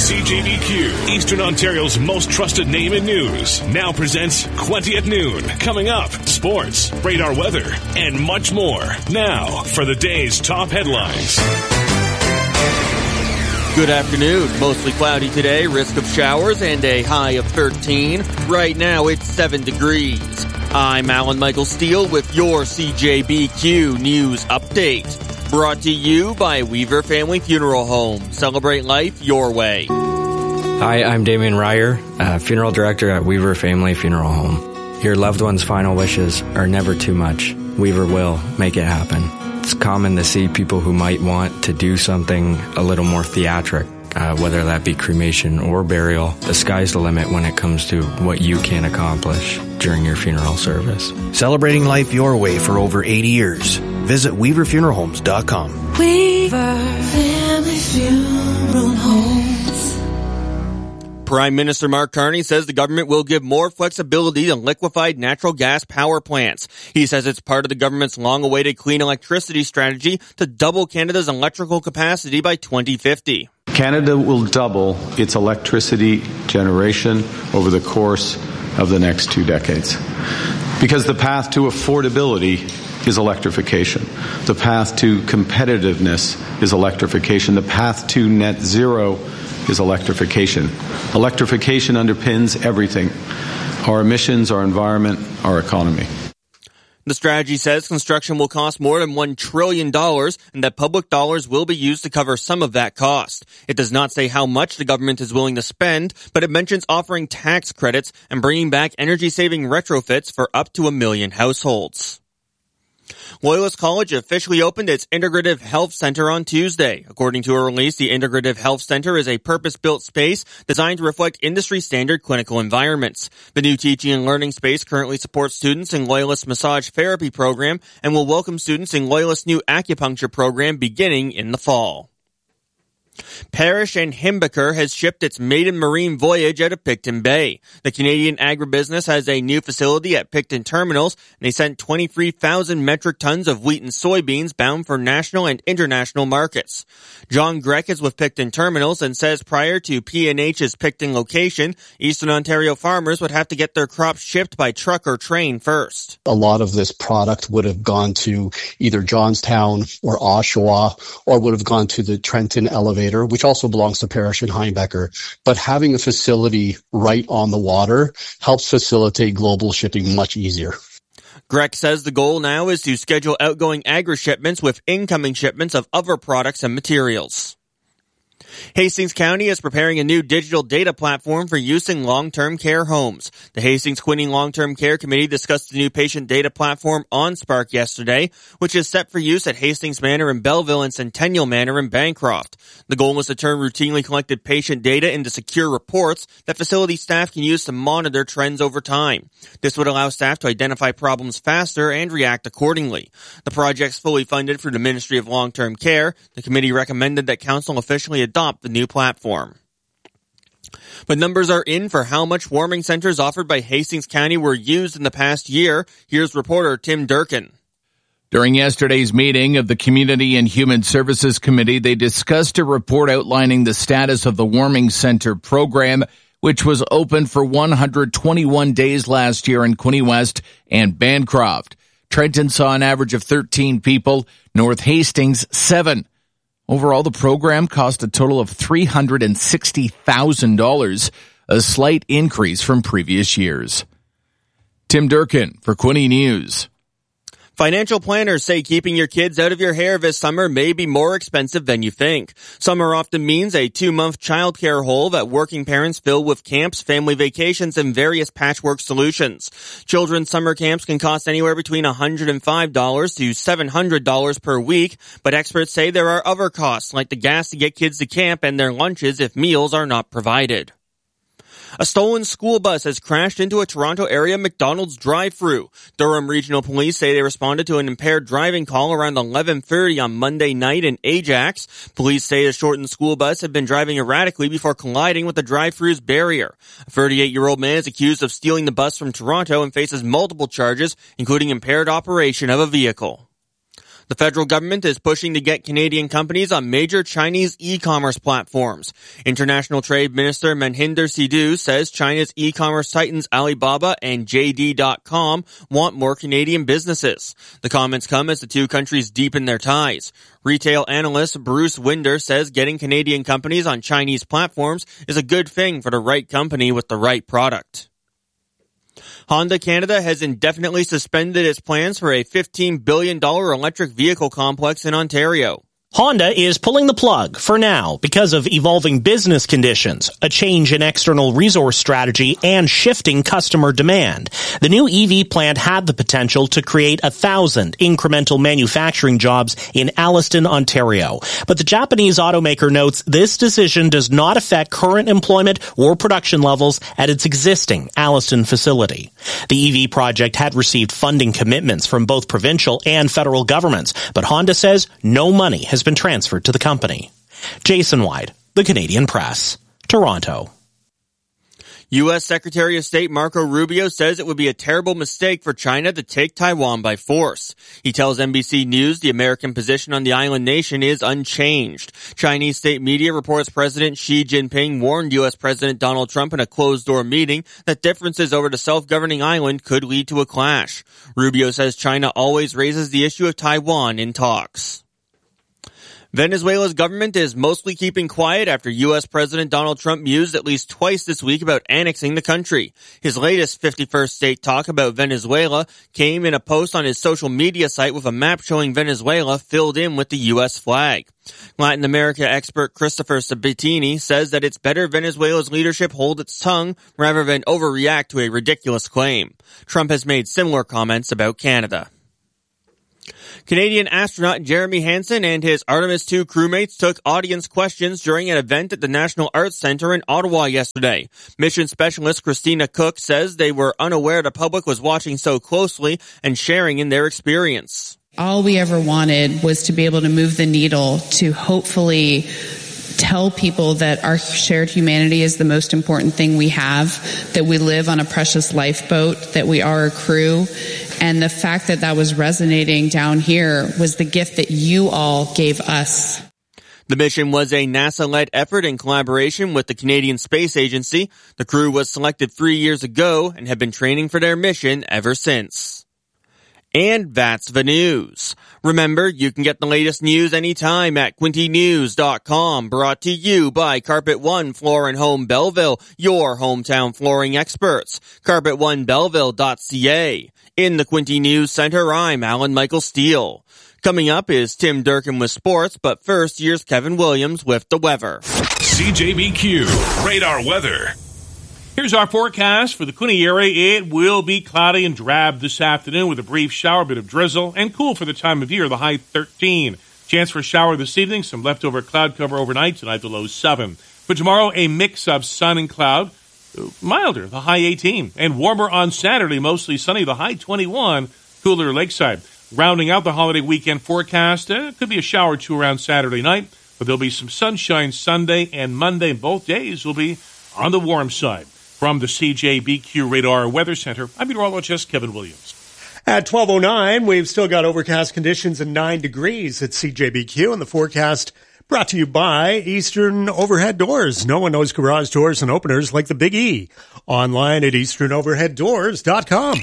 CJBQ, Eastern Ontario's most trusted name in news, now presents 20 at noon. Coming up, sports, radar weather, and much more. Now, for the day's top headlines. Good afternoon. Mostly cloudy today, risk of showers, and a high of 13. Right now, it's 7 degrees. I'm Alan Michael Steele with your CJBQ News Update. Brought to you by Weaver Family Funeral Home. Celebrate life your way. Hi, I'm Damien Ryer, funeral director at Weaver Family Funeral Home. Your loved one's final wishes are never too much. Weaver will make it happen. It's common to see people who might want to do something a little more theatric, whether that be cremation or burial. The sky's the limit when it comes to what you can accomplish during your funeral service. Celebrating life your way for over 80 years. Visit weaverfuneralhomes.com. Weaver Family Funeral Homes. Prime Minister Mark Carney says the government will give more flexibility to liquefied natural gas power plants. He says it's part of the government's long-awaited clean electricity strategy to double Canada's electrical capacity by 2050. Canada will double its electricity generation over the course of the next 2 decades. Because the path to affordability is electrification. The path to competitiveness is electrification. The path to net zero is electrification. Electrification underpins everything. Our emissions, our environment, our economy. The strategy says construction will cost more than $1 trillion and that public dollars will be used to cover some of that cost. It does not say how much the government is willing to spend, but it mentions offering tax credits and bringing back energy-saving retrofits for up to 1 million households. Loyalist College officially opened its Integrative Health Center on Tuesday. According to a release, the Integrative Health Center is a purpose-built space designed to reflect industry-standard clinical environments. The new teaching and learning space currently supports students in Loyalist Massage Therapy program and will welcome students in Loyalist's new acupuncture program beginning in the fall. Parrish and Himbeker has shipped its maiden marine voyage out of Picton Bay. The Canadian agribusiness has a new facility at Picton Terminals, and they sent 23,000 metric tons of wheat and soybeans bound for national and international markets. John Greck is with Picton Terminals and says prior to P&H's Picton location, Eastern Ontario farmers would have to get their crops shipped by truck or train first. A lot of this product would have gone to either Johnstown or Oshawa, or would have gone to the Trenton elevator, which also belongs to Parrish and Himbeker. But having a facility right on the water helps facilitate global shipping much easier. Grech says the goal now is to schedule outgoing agri-shipments with incoming shipments of other products and materials. Hastings County is preparing a new digital data platform for use in long-term care homes. The Hastings Quinning Long-Term Care Committee discussed the new patient data platform on Spark yesterday, which is set for use at Hastings Manor in Belleville and Centennial Manor in Bancroft. The goal is to turn routinely collected patient data into secure reports that facility staff can use to monitor trends over time. This would allow staff to identify problems faster and react accordingly. The project's fully funded through the Ministry of Long-Term Care. The committee recommended that Council officially adopt the new platform. But numbers are in for how much warming centers offered by Hastings County were used in the past year. Here's reporter Tim Durkin. During yesterday's meeting of the Community and Human Services Committee, they discussed a report outlining the status of the warming center program, which was open for 121 days last year in Quinte West and Bancroft. Trenton saw an average of 13 people, North Hastings 7. Overall, the program cost a total of $360,000, a slight increase from previous years. Tim Durkin for Quinte News. Financial planners say keeping your kids out of your hair this summer may be more expensive than you think. Summer often means a 2-month childcare hole that working parents fill with camps, family vacations, and various patchwork solutions. Children's summer camps can cost anywhere between $105 to $700 per week, but experts say there are other costs like the gas to get kids to camp and their lunches if meals are not provided. A stolen school bus has crashed into a Toronto area McDonald's drive-thru. Durham Regional Police say they responded to an impaired driving call around 11:30 on Monday night in Ajax. Police say a shortened school bus had been driving erratically before colliding with the drive-thru's barrier. A 38-year-old man is accused of stealing the bus from Toronto and faces multiple charges, including impaired operation of a vehicle. The federal government is pushing to get Canadian companies on major Chinese e-commerce platforms. International Trade Minister Manhinder Sidhu says China's e-commerce titans Alibaba and JD.com want more Canadian businesses. The comments come as the two countries deepen their ties. Retail analyst Bruce Winder says getting Canadian companies on Chinese platforms is a good thing for the right company with the right product. Honda Canada has indefinitely suspended its plans for a $15 billion electric vehicle complex in Ontario. Honda is pulling the plug for now because of evolving business conditions, a change in external resource strategy, and shifting customer demand. The new EV plant had the potential to create 1,000 incremental manufacturing jobs in Alliston, Ontario. But the Japanese automaker notes this decision does not affect current employment or production levels at its existing Alliston facility. The EV project had received funding commitments from both provincial and federal governments, but Honda says no money has been transferred to the company. Jason White, The Canadian Press, Toronto. U.S. Secretary of State Marco Rubio says it would be a terrible mistake for China to take Taiwan by force. He tells NBC News the American position on the island nation is unchanged. Chinese state media reports President Xi Jinping warned U.S. President Donald Trump in a closed-door meeting that differences over the self-governing island could lead to a clash. Rubio says China always raises the issue of Taiwan in talks. Venezuela's government is mostly keeping quiet after U.S. President Donald Trump mused at least twice this week about annexing the country. His latest 51st state talk about Venezuela came in a post on his social media site with a map showing Venezuela filled in with the U.S. flag. Latin America expert Christopher Sabatini says that it's better Venezuela's leadership hold its tongue rather than overreact to a ridiculous claim. Trump has made similar comments about Canada. Canadian astronaut Jeremy Hansen and his Artemis II crewmates took audience questions during an event at the National Arts Centre in Ottawa yesterday. Mission specialist Christina Cook says they were unaware the public was watching so closely and sharing in their experience. All we ever wanted was to be able to move the needle to hopefully tell people that our shared humanity is the most important thing we have, that we live on a precious lifeboat, that we are a crew. And the fact that that was resonating down here was the gift that you all gave us. The mission was a NASA-led effort in collaboration with the Canadian Space Agency. The crew was selected 3 years ago and have been training for their mission ever since. And that's the news. Remember, you can get the latest news anytime at QuintyNews.com, brought to you by Carpet One Floor and Home Belleville, your hometown flooring experts. CarpetOneBelleville.ca. In the Quinty News Center, I'm Alan Michael Steele. Coming up is Tim Durkin with sports, but first, here's Kevin Williams with the weather. CJBQ Radar Weather. Here's our forecast for the Quinte area. It will be cloudy and drab this afternoon with a brief shower, a bit of drizzle, and cool for the time of year, the high 13. Chance for a shower this evening, some leftover cloud cover overnight, tonight the low 7. For tomorrow, a mix of sun and cloud, milder, the high 18, and warmer on Saturday, mostly sunny, the high 21, cooler lakeside. Rounding out the holiday weekend forecast, could be a shower or two around Saturday night, but there'll be some sunshine Sunday and Monday. Both days will be on the warm side. From the CJBQ Radar Weather Center, I'm meteorologist Kevin Williams. At 12:09, we've still got overcast conditions and 9 degrees at CJBQ, and the forecast brought to you by Eastern Overhead Doors. No one knows garage doors and openers like the Big E. Online at easternoverheaddoors.com.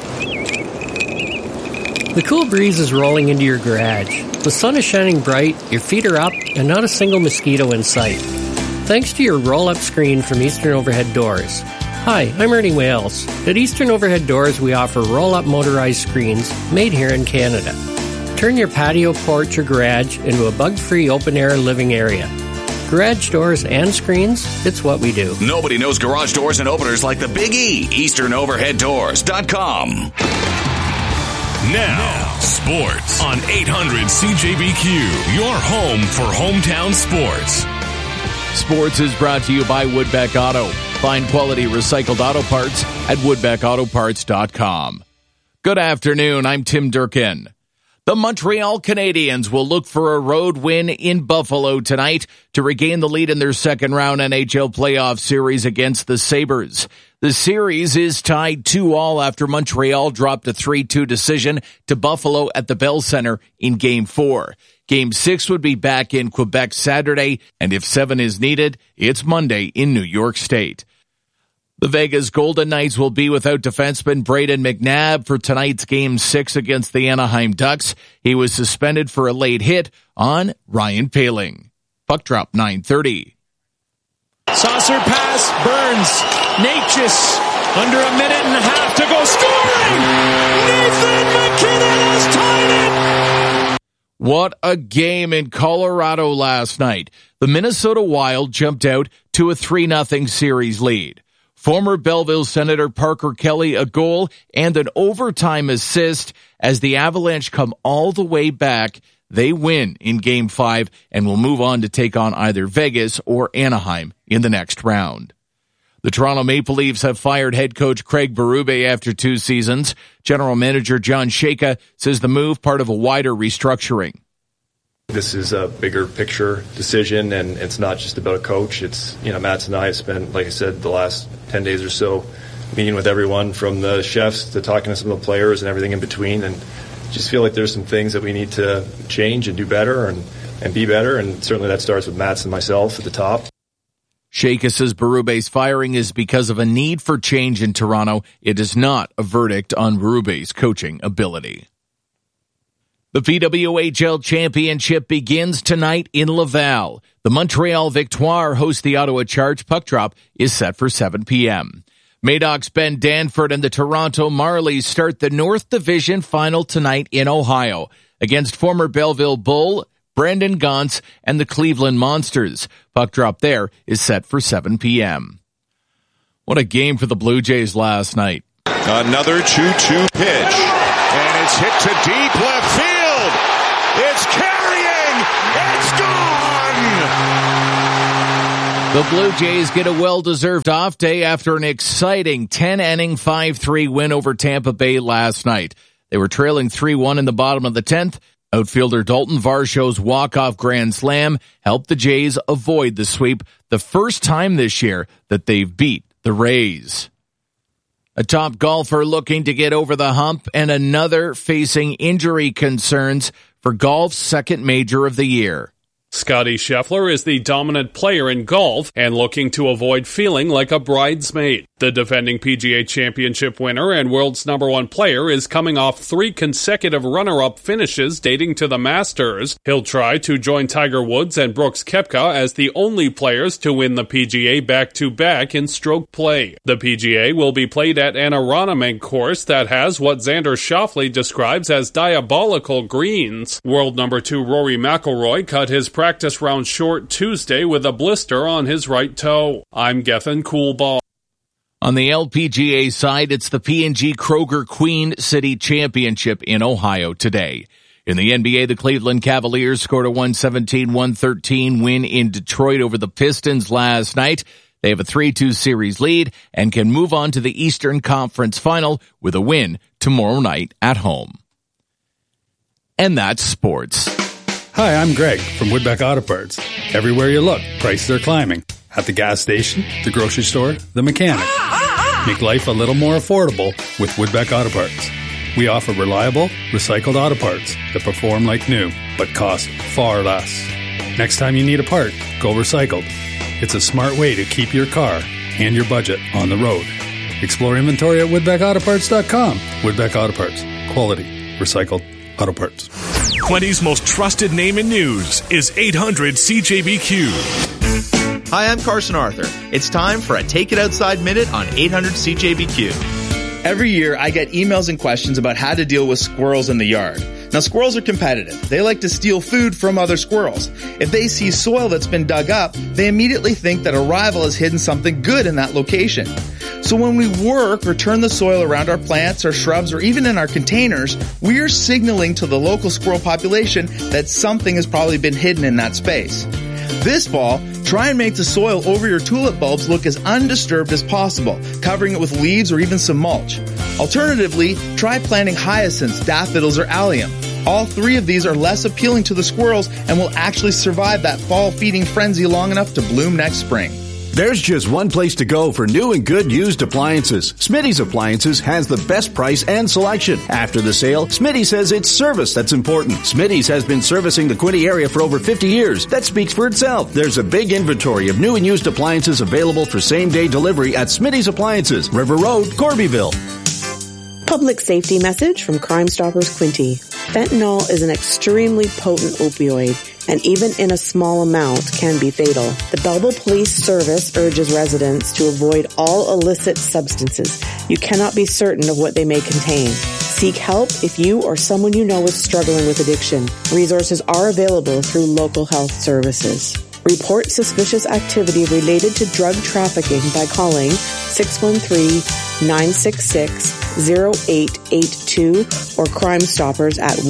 The cool breeze is rolling into your garage. The sun is shining bright, your feet are up, and not a single mosquito in sight. Thanks to your roll-up screen from Eastern Overhead Doors. Hi, I'm Ernie Wales. At Eastern Overhead Doors, we offer roll-up motorized screens made here in Canada. Turn your patio, porch, or garage into a bug-free open-air living area. Garage doors and screens, it's what we do. Nobody knows garage doors and openers like the Big E. EasternOverheadDoors.com. Now, sports on 800 CJBQ, your home for hometown sports. Sports is brought to you by Woodbeck Auto. Find quality recycled auto parts at WoodbeckAutoparts.com. Good afternoon, I'm Tim Durkin. The Montreal Canadiens will look for a road win in Buffalo tonight to regain the lead in their second-round NHL playoff series against the Sabres. The series is tied 2-2 after Montreal dropped a 3-2 decision to Buffalo at the Bell Center in Game 4. Game 6 would be back in Quebec Saturday, and if 7 is needed, it's Monday in New York State. The Vegas Golden Knights will be without defenseman Brayden McNabb for tonight's Game 6 against the Anaheim Ducks. He was suspended for a late hit on Ryan Poehling. Puck drop 9:30. Saucer pass, Burns. Natchez, under a minute and a half to go, scoring! Nathan McKinnon has tied it! What a game in Colorado last night. The Minnesota Wild jumped out to a 3-0 series lead. Former Belleville Senator Parker Kelly a goal and an overtime assist as the Avalanche come all the way back. They win in Game 5 and will move on to take on either Vegas or Anaheim in the next round. The Toronto Maple Leafs have fired head coach Craig Berube after 2 seasons. General Manager John Shaka says the move part of a wider restructuring. This is a bigger picture decision, and it's not just about a coach. It's, Mats and I have spent, like I said, the last 10 days or so meeting with everyone from the chefs to talking to some of the players and everything in between, and just feel like there's some things that we need to change and do better and be better, and certainly that starts with Mats and myself at the top. Shaka says Berube's firing is because of a need for change in Toronto. It is not a verdict on Berube's coaching ability. The PWHL Championship begins tonight in Laval. The Montreal Victoire host the Ottawa Charge. Puck drop is set for 7 p.m. Madoc's Ben Danford and the Toronto Marlies start the North Division final tonight in Ohio against former Belleville Bull, Brandon Gauntz, and the Cleveland Monsters. Puck drop there is set for 7 p.m. What a game for the Blue Jays last night. Another 2-2 pitch, and it's hit to deep left field. It's carrying. It's gone. The Blue Jays get a well-deserved off day after an exciting 10-inning 5-3 win over Tampa Bay last night. They were trailing 3-1 in the bottom of the 10th. Outfielder Dalton Varsho's walk-off grand slam helped the Jays avoid the sweep, the first time this year that they've beat the Rays. A top golfer looking to get over the hump and another facing injury concerns for golf's second major of the year. Scottie Scheffler is the dominant player in golf and looking to avoid feeling like a bridesmaid. The defending PGA Championship winner and world's #1 player is coming off 3 consecutive runner-up finishes dating to the Masters. He'll try to join Tiger Woods and Brooks Koepka as the only players to win the PGA back-to-back in stroke play. The PGA will be played at an Aronimink course that has what Xander Schauffele describes as diabolical greens. World #2 Rory McIlroy cut his practice round short Tuesday with a blister on his right toe. I'm Gethin Coolball. On the LPGA side, it's the P&G Kroger Queen City Championship in Ohio today. In the NBA, the Cleveland Cavaliers scored a 117-113 win in Detroit over the Pistons last night. They have a 3-2 series lead and can move on to the Eastern Conference Final with a win tomorrow night at home. And that's sports. Hi, I'm Greg from Woodbeck Auto Parts. Everywhere you look, prices are climbing. At the gas station, the grocery store, the mechanic. Make life a little more affordable with Woodbeck Auto Parts. We offer reliable, recycled auto parts that perform like new, but cost far less. Next time you need a part, go recycled. It's a smart way to keep your car and your budget on the road. Explore inventory at WoodbeckAutoParts.com. Woodbeck Auto Parts. Quality. Recycled auto parts. Quenty's most trusted name in news is 800 CJBQ. Hi, I'm Carson Arthur. It's time for a Take It Outside Minute on 800 CJBQ. Every year, I get emails and questions about how to deal with squirrels in the yard. Now, squirrels are competitive. They like to steal food from other squirrels. If they see soil that's been dug up, they immediately think that a rival has hidden something good in that location. So when we work or turn the soil around our plants or shrubs or even in our containers, we are signaling to the local squirrel population that something has probably been hidden in that space. This fall, try and make the soil over your tulip bulbs look as undisturbed as possible, covering it with leaves or even some mulch. Alternatively, try planting hyacinths, daffodils, or allium. All three of these are less appealing to the squirrels and will actually survive that fall feeding frenzy long enough to bloom next spring. There's just one place to go for new and good used appliances. Smitty's Appliances has the best price and selection. After the sale, Smitty says it's service that's important. Smitty's has been servicing the Quinte area for over 50 years. That speaks for itself. There's a big inventory of new and used appliances available for same-day delivery at Smitty's Appliances, River Road, Corbyville. Public safety message from Crime Stoppers Quinte. Fentanyl is an extremely potent opioid, and even in a small amount can be fatal. The Belleville Police Service urges residents to avoid all illicit substances. You cannot be certain of what they may contain. Seek help if you or someone you know is struggling with addiction. Resources are available through local health services. Report suspicious activity related to drug trafficking by calling 613-966-0882 or Crime Stoppers at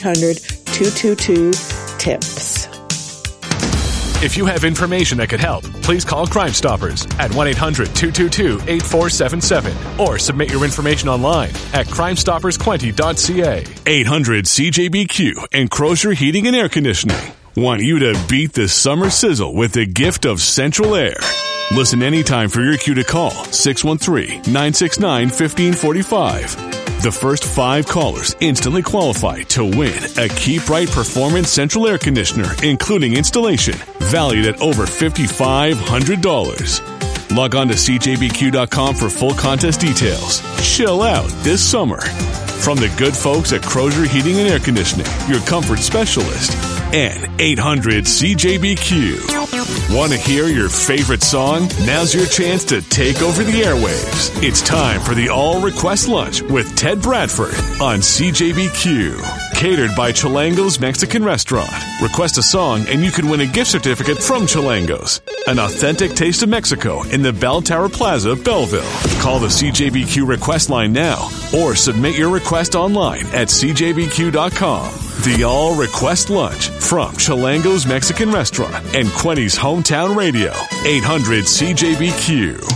1-800-222-TIPS. If you have information that could help, please call Crime Stoppers at 1-800-222-8477 or submit your information online at crimestoppersquinte.ca. 800-CJBQ and Crozier Heating and Air Conditioning want you to beat the summer sizzle with the gift of Central Air. Listen anytime for your cue to call 613-969-1545. The first 5 callers instantly qualify to win a Keep Right Performance Central Air Conditioner, including installation, valued at over $5,500. Log on to CJBQ.com for full contest details. Chill out this summer. From the good folks at Crozier Heating and Air Conditioning, your comfort specialist, and 800-CJBQ. Want to hear your favorite song? Now's your chance to take over the airwaves. It's time for the All Request Lunch with Ted Bradford on CJBQ. Catered by Chilango's Mexican Restaurant. Request a song and you can win a gift certificate from Chilango's. An authentic taste of Mexico in the Bell Tower Plaza, Belleville. Call the CJBQ request line now or submit your request online at CJBQ.com. The All Request Lunch from Chilango's Mexican Restaurant and Quinte's Hometown Radio. 800-CJBQ.